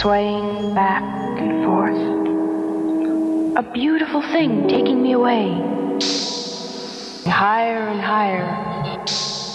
swaying back and forth. A beautiful thing taking me away. Higher and higher,